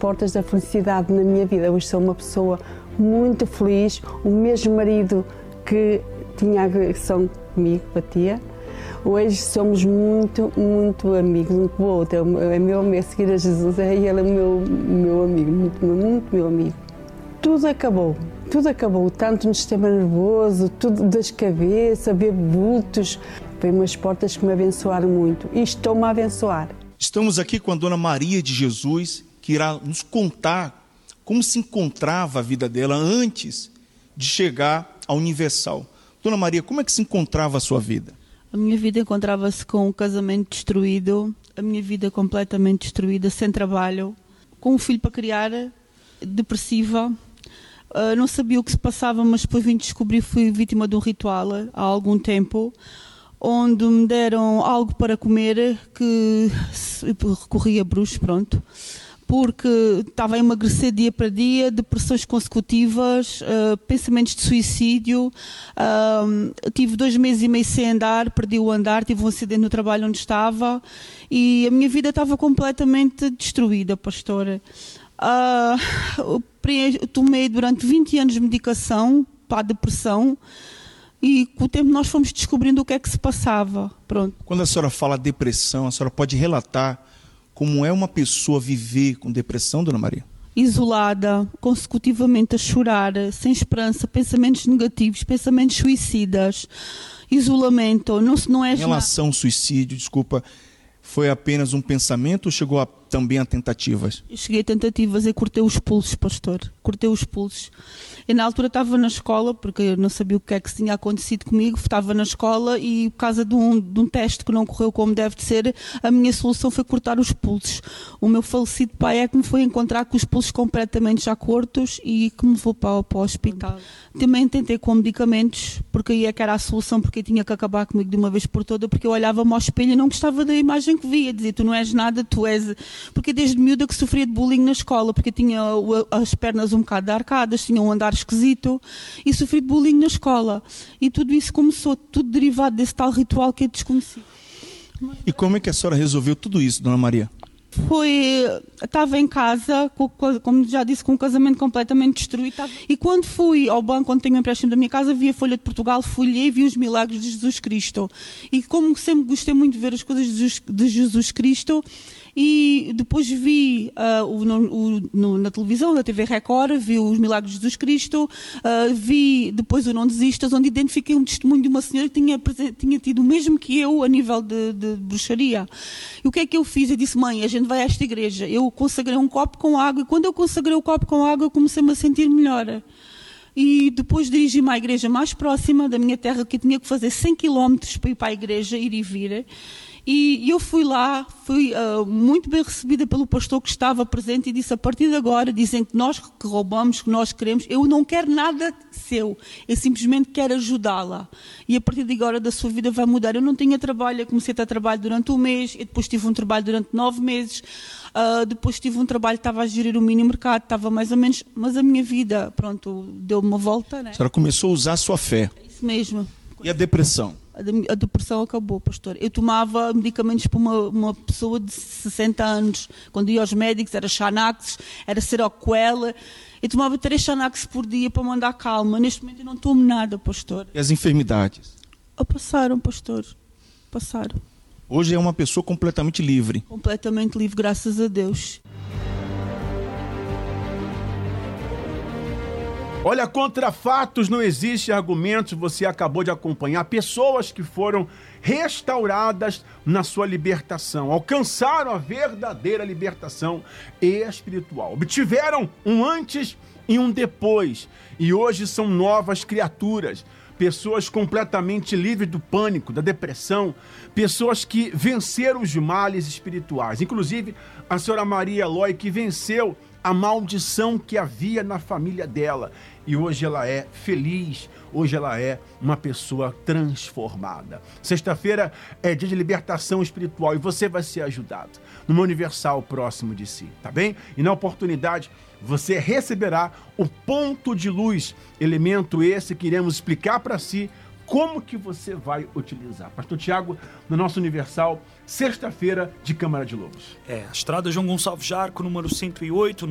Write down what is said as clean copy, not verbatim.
portas da felicidade na minha vida. Hoje sou uma pessoa muito feliz, o mesmo marido que tinha agressão comigo, batia. Hoje somos muito amigos, um com o outro. É meu amigo, seguir a Jesus, ele é meu amigo, muito meu amigo. Tudo acabou, tanto no sistema nervoso, tudo das cabeças, bebo bultos. Foi umas portas que me abençoaram muito e estão-me a abençoar. Estamos aqui com a Dona Maria de Jesus, que irá nos contar como se encontrava a vida dela antes de chegar à Universal. Dona Maria, como é que se encontrava a sua vida? A minha vida encontrava-se com o casamento destruído, a minha vida completamente destruída, sem trabalho, com um filho para criar, depressiva. Não sabia o que se passava, mas depois vim descobrir, fui vítima de um ritual há algum tempo, onde me deram algo para comer, que recorri a bruxos, pronto, porque estava a emagrecer dia para dia, depressões consecutivas, pensamentos de suicídio, tive 2 meses e meio sem andar, perdi o andar, tive um acidente no trabalho onde estava e a minha vida estava completamente destruída, pastora. Tomei durante 20 anos de medicação para a depressão e com o tempo nós fomos descobrindo o que é que se passava. Pronto. Quando a senhora fala depressão, a senhora pode relatar como é uma pessoa viver com depressão, Dona Maria? Isolada, consecutivamente a chorar, sem esperança, pensamentos negativos, pensamentos suicidas, isolamento. Não é em relação ao suicídio, desculpa, foi apenas um pensamento ou chegou também a tentativas? Eu cheguei a tentativas e cortei os pulsos, pastor. Cortei os pulsos. E na altura estava na escola, porque eu não sabia o que é que tinha acontecido comigo, estava na escola e por causa de um teste que não correu como deve de ser, a minha solução foi cortar os pulsos. O meu falecido pai é que me foi encontrar com os pulsos completamente já cortos e que me levou para o hospital. Também tentei com medicamentos, porque aí é que era a solução, porque eu tinha que acabar comigo de uma vez por toda, porque eu olhava-me ao espelho e não gostava da imagem que via, dizia, tu não és nada, tu és... Porque desde miúda que sofria de bullying na escola, porque eu tinha as pernas um bocado arcadas, tinha um andar esquisito e sofri de bullying na escola. E tudo isso começou, tudo derivado desse tal ritual que eu desconheci. E como é que a senhora resolveu tudo isso, Dona Maria? Estava em casa, como já disse, com um casamento completamente destruído. E quando fui ao banco, onde tenho um empréstimo da minha casa, vi a Folha de Portugal, folhei e vi os milagres de Jesus Cristo. E como sempre gostei muito de ver as coisas de Jesus Cristo, e depois vi na televisão, na TV Record, vi os milagres de Jesus Cristo, vi depois o Não Desistas, onde identifiquei um testemunho de uma senhora que tinha tido o mesmo que eu a nível de bruxaria. E o que é que eu fiz? Eu disse, mãe, a gente vai a esta igreja. Eu consagrei um copo com água e quando eu consagrei o copo com água eu comecei-me a sentir melhor. E depois dirigi-me à igreja mais próxima da minha terra, que eu tinha que fazer 100 km para ir para a igreja, ir e vir. E eu fui lá, fui muito bem recebida pelo pastor que estava presente e disse, a partir de agora, dizem que nós que roubamos, que nós queremos, eu não quero nada seu, eu simplesmente quero ajudá-la. E a partir de agora da sua vida vai mudar. Eu não tinha trabalho, eu comecei a ter trabalho durante um mês, e depois tive um trabalho durante 9 meses, depois tive um trabalho, estava a gerir um mini mercado, estava mais ou menos, mas a minha vida, pronto, deu uma volta, né? A senhora começou a usar a sua fé. É isso mesmo. E a depressão? A depressão acabou, pastor. Eu tomava medicamentos para uma pessoa de 60 anos. Quando ia aos médicos, era Xanax, era Seroquel. Eu tomava 3 Xanax por dia para mandar calma. Neste momento eu não tomo nada, pastor. E as enfermidades? Passaram, pastor. Passaram. Hoje é uma pessoa completamente livre. Completamente livre, graças a Deus. Olha, contra fatos não existe argumentos, você acabou de acompanhar pessoas que foram restauradas na sua libertação, alcançaram a verdadeira libertação espiritual, obtiveram um antes e um depois, e hoje são novas criaturas, pessoas completamente livres do pânico, da depressão, pessoas que venceram os males espirituais, inclusive a senhora Maria Eloy, que venceu a maldição que havia na família dela. E hoje ela é feliz, hoje ela é uma pessoa transformada. Sexta-feira é dia de libertação espiritual e você vai ser ajudado numa Universal próximo de si, tá bem? E na oportunidade você receberá o ponto de luz, elemento esse que iremos explicar para si como que você vai utilizar. Pastor Tiago, no nosso Universal, sexta-feira de Câmara de Lobos. Estrada João Gonçalves Jarco, número 108,